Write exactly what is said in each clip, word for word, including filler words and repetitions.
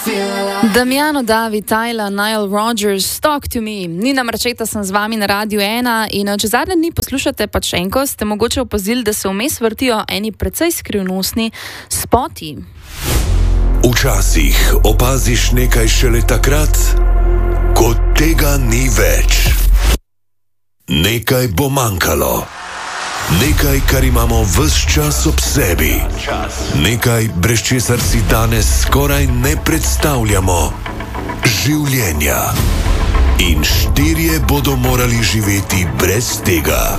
Damiano, David, Tyler, Nile Rodgers, Talk to Me. Nina Marčeta sem z vami na Radiu ena in če zadnje dni poslušate Pačenko, ste mogoče opazili, da se vmes vrtijo eni precej skrivnostni spoti. Včasih opaziš nekaj šele takrat, ko tega ni več. Nekaj bo manjkalo. Nekaj, kar imamo ves čas ob sebi. Nekaj, brez česar si danes skoraj ne predstavljamo življenja. In štirje bodo morali živeti brez tega.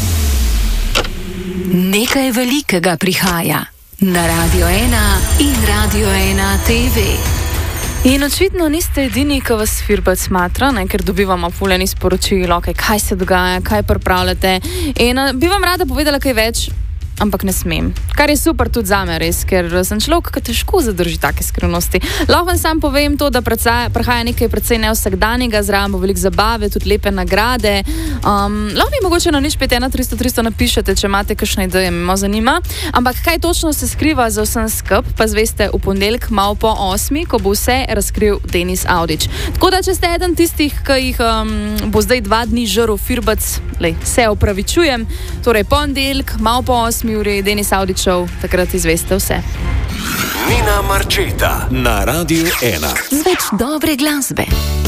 Nekaj velikega prihaja na Radio ena in Radio ena T V. In očitno niste edini, ki vas Firbec smatra, ne, ker dobivamo fuleni sporočil, okay, kaj se dogaja, kaj pripravljate. In uh, bi vam rada povedala kaj več, ampak ne smem. Kar je super tudi zame res, ker sem človek, ki težko zadrži take skrivnosti. Lahko vam sam povem to, da prihaja nekaj precej nevsakdanjega, zraven bo veliko zabave, tudi lepe nagrade. Um, lahko mi mogoče na nič pet ena tristo tristo napišete, če imate kakšne ideje, me malo zanima. Ampak kaj točno se skriva za vsem skup, pa zveste v ponedeljek malo po osmi, ko bo vse razkril Denis Audić. Tako da, če ste eden tistih, ki jih um, bo zdaj dva dni žrl Firbec, lej, se opravičujem, torej ponedeljek, malo po osmi uri, Denis Audićov, takrat izveste vse. Nina Marčeta na Radiu ena. Z več dobre glasbe.